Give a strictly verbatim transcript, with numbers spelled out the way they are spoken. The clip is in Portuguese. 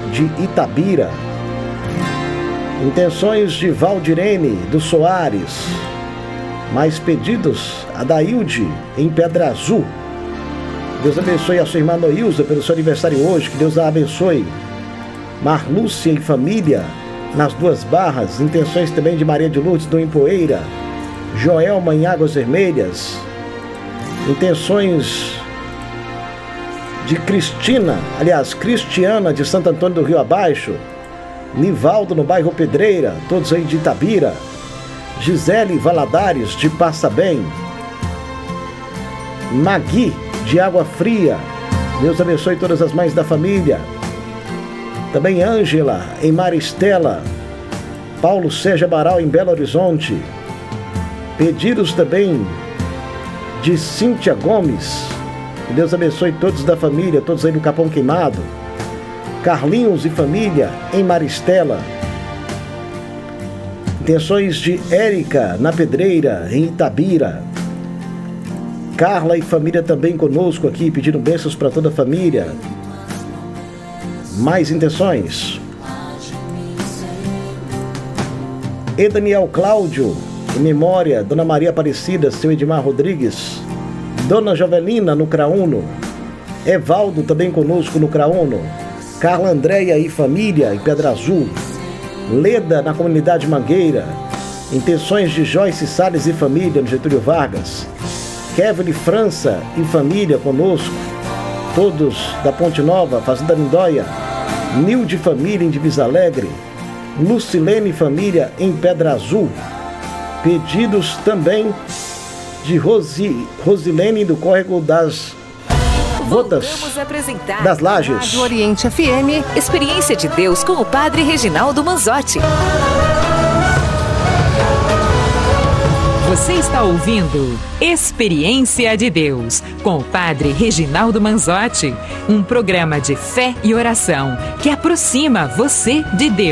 de Itabira. Intenções de Valdirene do Soares. Mais pedidos, Adailde em Pedra Azul. Deus abençoe a sua irmã Noilza pelo seu aniversário hoje. Que Deus a abençoe. Marlúcia e família nas Duas Barras. Intenções também de Maria de Lourdes do Empoeira. Joelma em Águas Vermelhas. Intenções de Cristina, aliás, Cristiana de Santo Antônio do Rio Abaixo. Nivaldo no bairro Pedreira, todos aí de Itabira. Gisele Valadares de Passa Bem. Magui de Água Fria. Deus abençoe todas as mães da família. Também Ângela em Maristela. Paulo Sérgio Amaral em Belo Horizonte. Pedidos também de Cíntia Gomes. Que Deus abençoe todos da família, todos aí no Capão Queimado. Carlinhos e família em Maristela. Intenções de Érica na Pedreira, em Itabira. Carla e família também conosco aqui, pedindo bênçãos para toda a família. Mais intenções. E Daniel Cláudio, em memória, Dona Maria Aparecida, seu Edmar Rodrigues. Dona Jovelina no Craúno. Evaldo também conosco no Craúno. Carla Andréia e família em Pedra Azul. Leda na comunidade Mangueira. Intenções de Joyce Salles e família no Getúlio Vargas. Kevin França e família conosco. Todos da Ponte Nova, Fazenda Lindóia. Nilde família em Divisa Alegre. Lucilene e família em Pedra Azul. Pedidos também de Rosi, Rosilene do Córrego das Gotas das Lajes. Do Oriente F M, Experiência de Deus com o Padre Reginaldo Manzotti. Você está ouvindo Experiência de Deus com o Padre Reginaldo Manzotti, um programa de fé e oração que aproxima você de Deus.